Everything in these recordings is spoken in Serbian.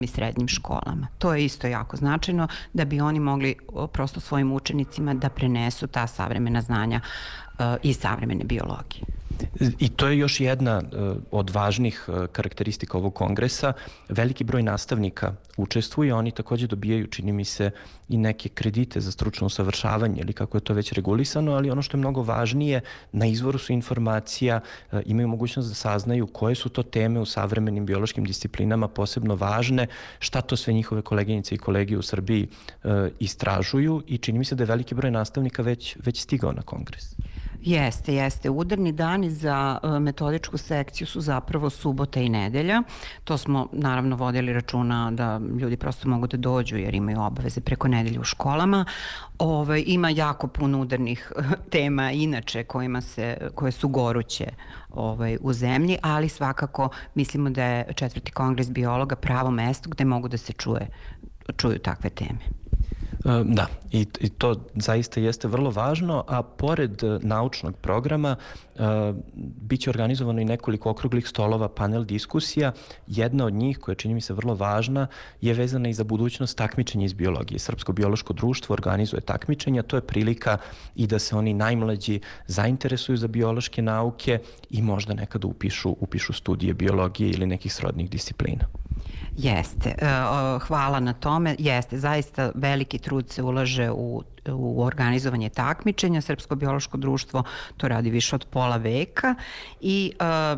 i srednjim školama. To je isto jako značajno da bi oni mogli prosto svojim učenicima da prenesu ta savremena znanja i savremene biologije. I to je još jedna od važnih karakteristika ovog kongresa. Veliki broj nastavnika učestvuje, oni takođe dobijaju, čini mi se, i neke kredite za stručno usavršavanje ili kako je to već regulisano, ali ono što je mnogo važnije, na izvoru su informacija, imaju mogućnost da saznaju koje su to teme u savremenim biološkim disciplinama posebno važne, šta to sve njihove koleginice i kolege u Srbiji istražuju i čini mi se da je veliki broj nastavnika već stigao na kongres. Jeste. Udarni dani za metodičku sekciju su zapravo subota i nedelja. To smo naravno vodili računa da ljudi prosto mogu da dođu jer imaju obaveze preko nedelje u školama. Ima jako puno udarnih tema inače koje su goruće u zemlji, ali svakako mislimo da je 4. kongres biologa pravo mesto gde mogu da se čuju takve teme. Da, i to zaista jeste vrlo važno, a pored naučnog programa biće organizovano i nekoliko okruglih stolova, panel diskusija. Jedna od njih, koja čini mi se vrlo važna, je vezana i za budućnost takmičenja iz biologije. Srpsko biološko društvo organizuje takmičenja, to je prilika i da se oni najmlađi zainteresuju za biološke nauke i možda nekada upišu studije biologije ili nekih srodnih disciplina. Jeste, hvala na tome. Jeste, zaista veliki trud se ulaže u organizovanje takmičenja. Srpsko biološko društvo to radi više od pola veka i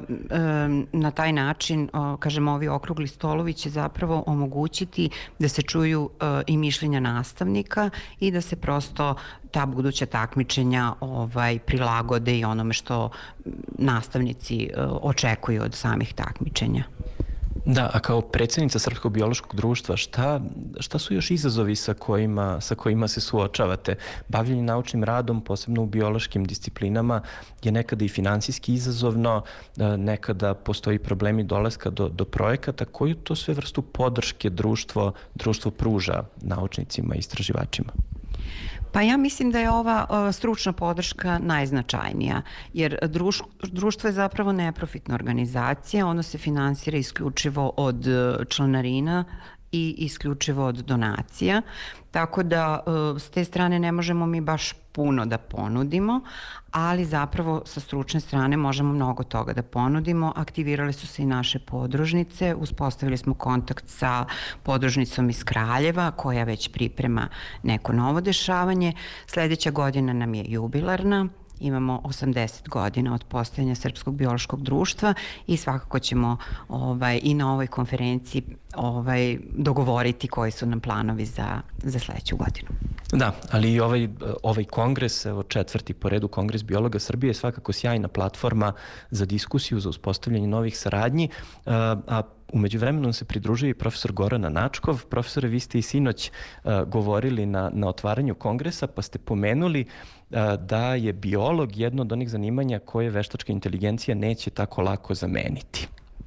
na taj način, kažem, ovi okrugli stolovi će zapravo omogućiti da se čuju i mišljenja nastavnika i da se prosto ta buduća takmičenja prilagode i onome što nastavnici očekuju od samih takmičenja. Da, a kao predsjednica Srpskog biološkog društva, šta su još izazovi sa kojima se suočavate? Bavljenje naučnim radom, posebno u biološkim disciplinama, je nekada i finansijski izazovno, nekada postoji problemi dolaska do projekata. Koju to sve vrstu podrške društvo pruža naučnicima i istraživačima? Pa ja mislim da je ova stručna podrška najznačajnija, jer društvo je zapravo neprofitna organizacija, ono se finansira isključivo od članarina i isključivo od donacija, tako da s te strane ne možemo mi baš puno da ponudimo, ali zapravo sa stručne strane možemo mnogo toga da ponudimo. Aktivirale su se i naše podružnice, uspostavili smo kontakt sa podružnicom iz Kraljeva koja već priprema neko novo dešavanje. Sledeća godina nam je jubilarna. Imamo 80 godina od postojanja Srpskog biološkog društva i svakako ćemo i na ovoj konferenciji dogovoriti koji su nam planovi za sledeću godinu. Da, ali i ovaj kongres, evo 4. po redu Kongres biologa Srbije, je svakako sjajna platforma za diskusiju, za uspostavljanje novih saradnji, a umeđu vremenu se pridružuje i profesor Gorana Načkov. Profesore, vi ste i sinoć govorili na otvaranju kongresa, pa ste pomenuli da je biolog jedno od onih zanimanja koje veštačka inteligencija neće tako lako zameniti.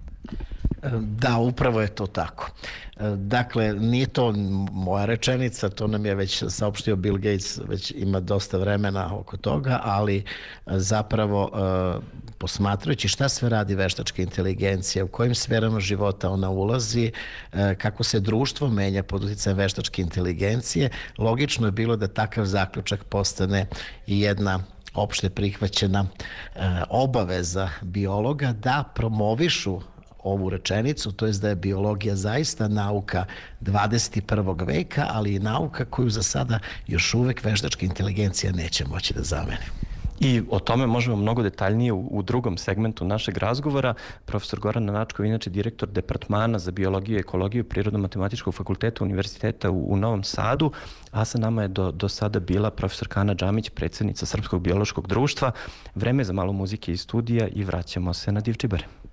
Da, upravo je to tako. Dakle, nije to moja rečenica, to nam je već saopštio Bill Gates, već ima dosta vremena oko toga, ali zapravo posmatrajući šta sve radi veštačka inteligencija, u kojim sferama života ona ulazi, kako se društvo menja pod uticajem veštačke inteligencije, logično je bilo da takav zaključak postane i jedna opšte prihvaćena obaveza biologa da promovišu ovu rečenicu, to je da je biologija zaista nauka 21. veka, ali i nauka koju za sada još uvek veštačka inteligencija neće moći da zameni. I o tome možemo mnogo detaljnije u drugom segmentu našeg razgovora. Profesor Goran Načkov, inače direktor Departmana za biologiju i ekologiju Prirodno-matematičkog fakulteta Univerziteta u Novom Sadu, a sa nama je do sada bila profesorka Ana Džamić, predsjednica Srpskog biološkog društva. Vreme za malo muzike iz studija i vraćamo se na Divčibare.